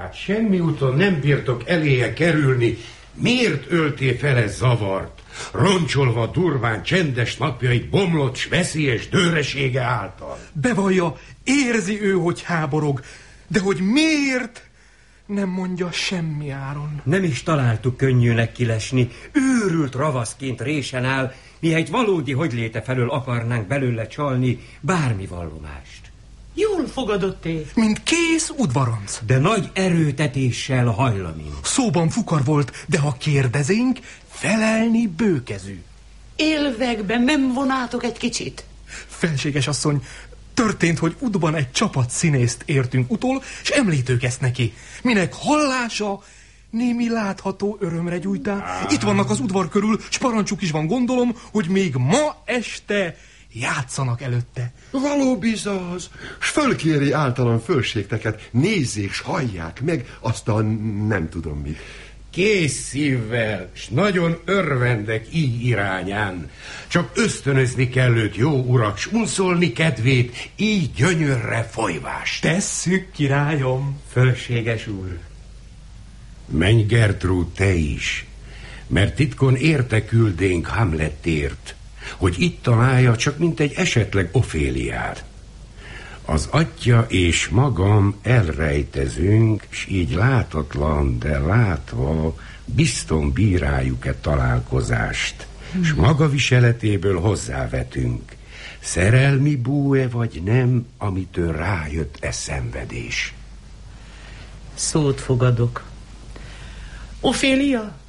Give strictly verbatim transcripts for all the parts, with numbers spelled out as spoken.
Hát semmi úton nem bírtok eléje kerülni. Miért ölté fel ez zavart? Roncsolva durván csendes napjait bomlott s veszélyes dőresége által. Bevallja, érzi ő, hogy háborog, de hogy miért, nem mondja semmi áron. Nem is találtuk könnyűnek kilesni. Őrült ravaszként résen áll, mihelyt valódi hogyléte felől akarnánk belőle csalni bármi vallomást. Jól fogadott-é? Mint kész udvaronc. De nagy erőtetéssel hajlamin. Szóban fukar volt, de ha kérdezénk, felelni bőkezű. Élvekben nem vonátok egy kicsit? Felséges asszony, történt, hogy udban egy csapat színészt értünk utol, és említők ezt neki. Minek hallása némi látható örömre gyújtá. Itt vannak az udvar körül, s parancsuk is van, gondolom, hogy még ma este játszanak előtte. Való bizaz, s fölkéri általam fölségteket, nézzék, s hallják meg azt a nem tudom mi. Kész szívvel, s nagyon örvendek így irányán. Csak ösztönözni kell őt, jó urak, s unszolni kedvét, így gyönyörre folyvást. Tesszük, királyom. Fölséges úr. Menj, Gertrúd, te is, mert titkon érte küldénk Hamlettért, hogy itt találja csak mint egy esetleg Oféliát. Az atya és magam elrejtezünk, s így látatlan, de látva bizton bíráljuk-e találkozást, hmm. s maga viseletéből hozzávetünk. Szerelmi búe vagy nem, amitől rájött e szenvedés. Szót fogadok. Ofélia?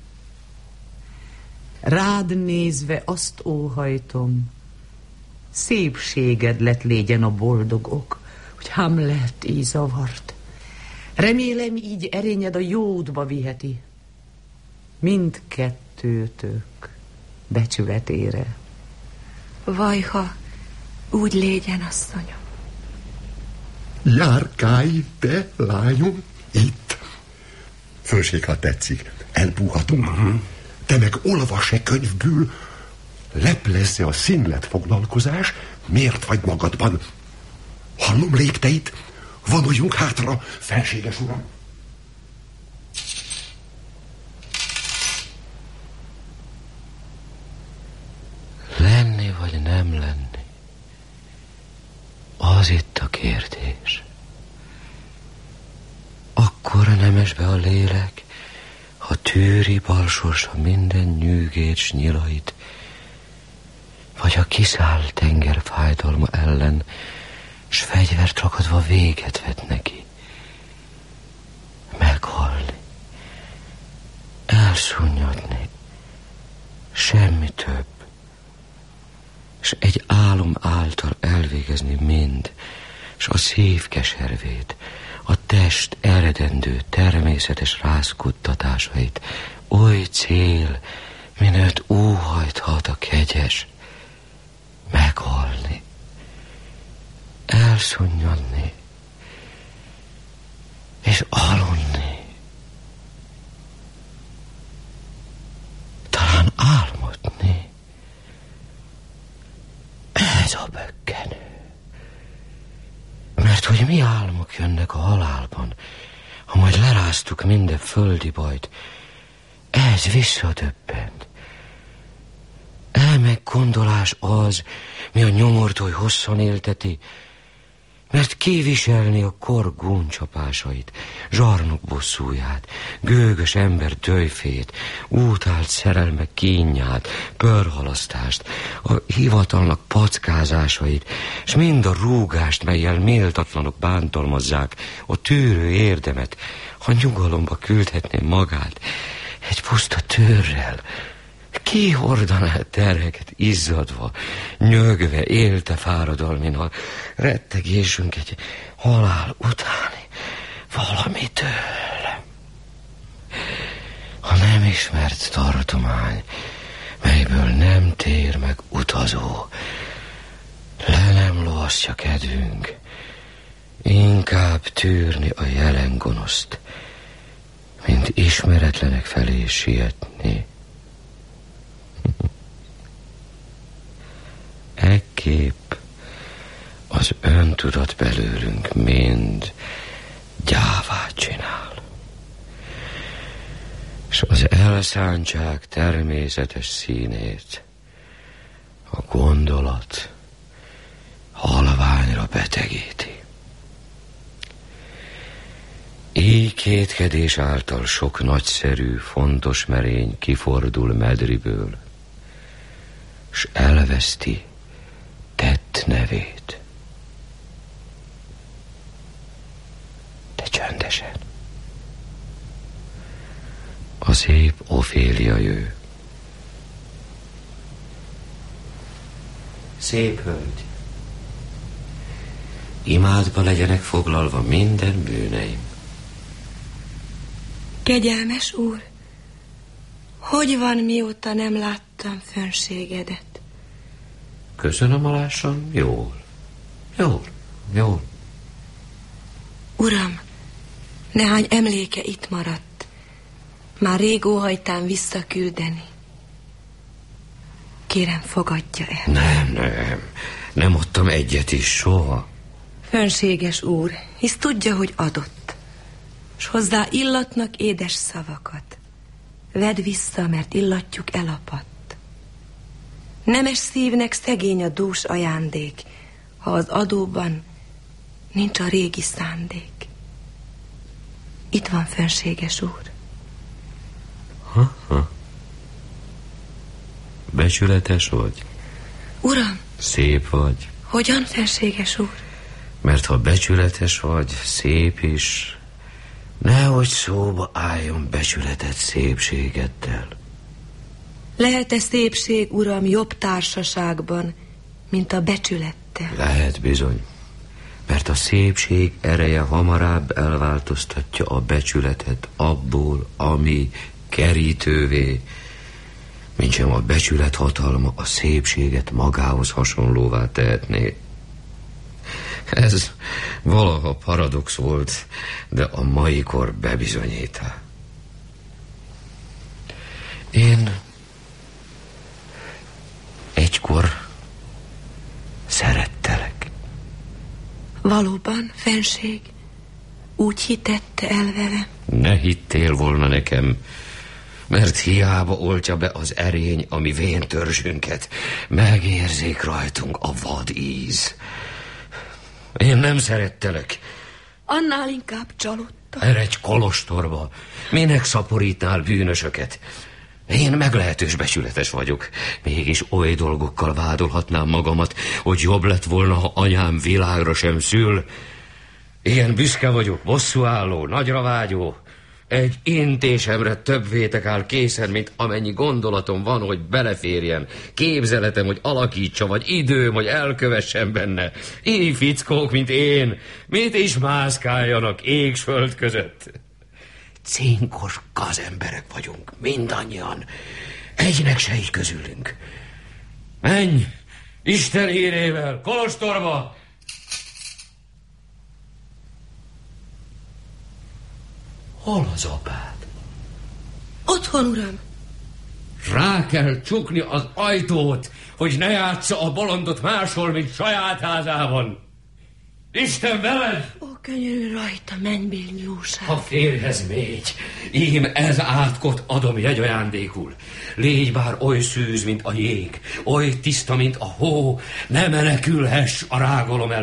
Rád nézve azt óhajtom, szépséged lett légyen a boldog ok, hogy Hamlet így zavart. Remélem, így erényed a jó útba viheti mindkettőtök becsületére. Vajha, úgy légyen, asszonyom. Járkálj, te, lányom, itt. Fölség, ha tetszik, elbúhatunk. Uh-huh. Te meg olvas-e könyvből, leplezze a színlet foglalkozás, miért vagy magadban? Hallom lépteit, vonuljunk hátra, felséges uram. Lenni vagy nem lenni, az itt a kérdés. Akkor nemes be a lélek, ha tűri balsorsa minden nyűgét s nyilait, vagy a kiszáll tenger fájdalma ellen, s fegyvert ragadva véget vet neki. Meghalni, elszunnyadni, semmi több, s egy álom által elvégezni mind, s a szív keservét, a test eredendő természetes rázkuttatásait, oly cél, minőt óhajthat a kegyes, meghalni, elszunnyadni, és aludni. Talán álmodni. Ez a bökkenő. Mert hogy mi álmok jönnek a halálban, ha majd leráztuk minden földi bajt, ez visszadöbbent. Elmeg gondolás az, mi a nyomortól hosszan élteti, mert kiviselni a kor gúnycsapásait, zsarnok bosszúját, gőgös ember döjfét, útált szerelmek kínját, pörhalasztást, a hivatalnak packázásait, s mind a rúgást, mellyel méltatlanok bántalmazzák a tűrő érdemet, ha nyugalomba küldhetné magát egy puszta tőrrel. Ki hordaná terheket izzadva, nyögve, élte fáradalminal, rettegésünk egy halál utáni valamitől. Ha nem ismert tartomány, melyből nem tér meg utazó, le nem loasztja kedvünk, inkább tűrni a jelen gonoszt, mint ismeretlenek felé sietni. Ekképp az öntudat belőlünk mind gyávát csinál. elszántság természetes színét a gondolat halványra betegíti. Így kétkedés által sok nagyszerű, fontos merény kifordul medriből, s elveszti tett nevét. De csöndesen. A szép Ofélia jő. Szép hölgy, imádba legyenek foglalva minden bűneim. Kegyelmes úr, hogy van, mióta nem láttam fönségedet? Köszönöm, alássam, jól, jól, jól. Uram, nehány emléke itt maradt. Már rég óhajtám visszaküldeni. Kérem, fogadja el. Nem, nem, nem adtam egyet is soha. Fönséges úr, hisz tudja, hogy adott, s hozzá illatnak édes szavakat. Vedd vissza, mert illatjuk elapadt. Nemes szívnek szegény a dús ajándék, ha az adóban nincs a régi szándék. Itt van, fönséges úr. Ha, ha. Becsületes vagy? Uram! Szép vagy. Hogyan, fenséges úr? Mert ha becsületes vagy, szép is, nehogy szóba álljon becsületed szépségeddel. Lehet-e szépség, uram, jobb társaságban, mint a becsülettel? Lehet bizony, mert a szépség ereje hamarabb elváltoztatja a becsületet abból, ami kerítővé, mintsem a becsület hatalma a szépséget magához hasonlóvá tehetné. Ez valaha paradox volt, de a mai kor bebizonyítá. Én egykor szerettelek. Valóban, fenség, úgy hitette el velem? Ne hittél volna nekem, mert hiába oltja be az erény a mi vén törzsünket. Megérzik rajtunk a vad íz. Én nem szerettelek. Annál inkább csalódtam. Eredj kolostorba. Minek szaporítnál bűnösöket? Én meglehetős becsületes vagyok. Mégis oly dolgokkal vádolhatnám magamat, hogy jobb lett volna, ha anyám világra sem szül. Ilyen büszke vagyok, bosszúálló, nagyra vágyó. Egy intésemre több vétek áll készen, mint amennyi gondolatom van, hogy beleférjen. Képzeletem, hogy alakítsa, vagy időm, hogy elkövessen benne. Így fickók, mint én, mit is mászkáljanak ég s föld között. Cinkos gazemberek vagyunk, mindannyian. Egynek se így közülünk. Menj, Isten hírével, kolostorba! Hol az apád? Otthon, uram. Rá kell csukni az ajtót, hogy ne játsza a bolondot máshol, mint saját házában. Isten veled! Ó, könyörű rajta, mennybéli jóság. A férjhez mégy. Ím ez átkot adom jegyajándékul. Légy bár oly szűz, mint a jég, oly tiszta, mint a hó, ne menekülhess a rágolom el.